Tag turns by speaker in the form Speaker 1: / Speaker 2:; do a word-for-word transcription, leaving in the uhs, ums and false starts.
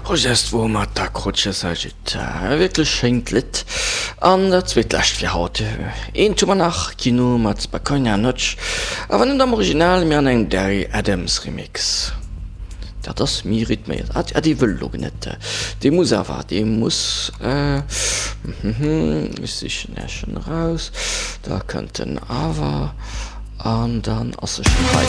Speaker 1: Protest wo mat der Krotsche sagit wirklich schenkt lit an der Zzweetlächt fir haut. Een tu man nach Kino mat Bakonia Notch, a wann am Original mir an eng Derry Adams Remix. Dat das mir ritmiert. At ja, die wëll lo net. De muss awer, de muss äh, mis ich nächen raus. Da könnten awer an dann as